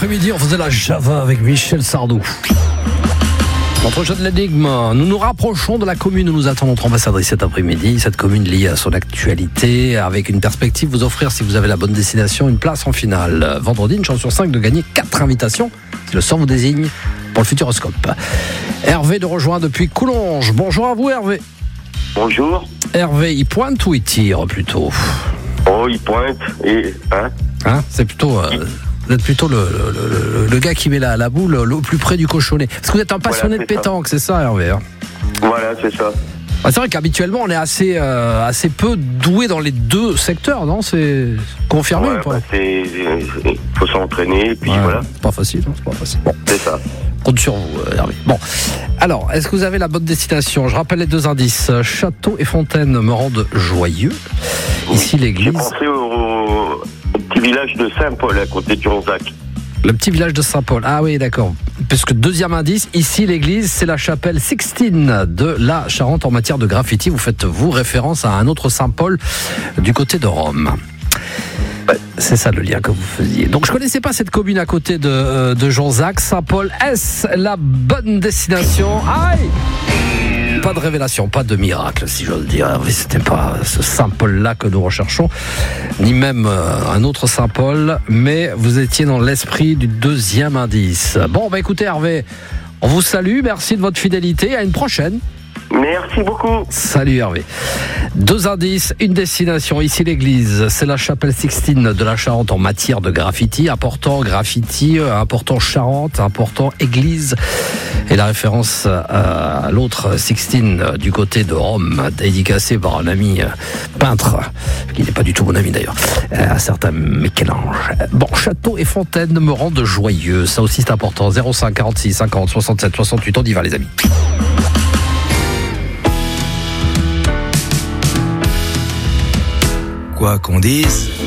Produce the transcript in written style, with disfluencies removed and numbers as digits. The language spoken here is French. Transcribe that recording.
après-midi, on faisait la Java avec Michel Sardou. Notre jeu de l'énigme, nous nous rapprochons de la commune où nous attend notre ambassadrice cet après-midi. Cette commune liée à son actualité, avec une perspective vous offrir, si vous avez la bonne destination, une place en finale. Vendredi, une chance sur 5 de gagner 4 invitations, si le sort vous désigne, pour le Futuroscope. Hervé nous rejoint depuis Coulonges. Bonjour à vous Hervé. Bonjour. Hervé, il pointe ou il tire plutôt? Oh, il pointe et... C'est plutôt... Vous êtes plutôt le gars qui met la boule au plus près du cochonnet. Parce que vous êtes un passionné de pétanque, c'est ça Hervé hein? Voilà, c'est ça. C'est vrai qu'habituellement on est assez peu doué dans les deux secteurs, non? C'est confirmé ou pas? Il faut s'entraîner et puis voilà. C'est pas facile, hein, c'est pas facile. Bon. C'est ça. Compte sur vous Hervé. Bon, alors, est-ce que vous avez la bonne destination? Je rappelle les deux indices. Château et fontaine me rendent joyeux. Ici l'église... J'ai pensé au petit village de Saint-Paul à côté de Jonzac. Le petit village de Saint-Paul. Ah oui, d'accord. Puisque deuxième indice, ici l'église, c'est la chapelle Sixtine de la Charente en matière de graffiti. Vous faites, vous, référence à un autre Saint-Paul du côté de Rome. C'est ça le lien que vous faisiez. Donc je connaissais pas cette commune à côté de Jonzac. Saint-Paul, est-ce la bonne destination? Aïe! Pas de révélation, pas de miracle, si j'ose dire. C'était pas ce Saint-Paul-là que nous recherchons, ni même un autre Saint-Paul, mais vous étiez dans l'esprit du deuxième indice. Bon, écoutez Hervé, on vous salue, merci de votre fidélité, à une prochaine. Merci beaucoup. Salut Hervé. Deux indices, une destination. Ici l'église, c'est la chapelle Sixtine de la Charente en matière de graffiti. Important graffiti, important Charente, important église. Et la référence à l'autre Sixtine du côté de Rome, dédicacée par un ami peintre, qui n'est pas du tout mon ami d'ailleurs, un certain Michel-Ange. Bon, château et fontaine me rendent joyeux. Ça aussi c'est important. 05 46 50 67 68. On y va les amis. Quoi qu'on dise